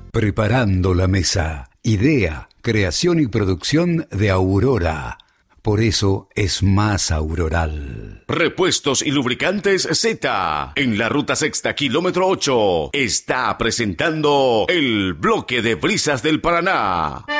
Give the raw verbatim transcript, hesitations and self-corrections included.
Preparando la mesa. Idea, creación y producción de Aurora. Por eso es más auroral. Repuestos y lubricantes Z. En la ruta sexta, kilómetro ocho. Está presentando el bloque de brisas del Paraná.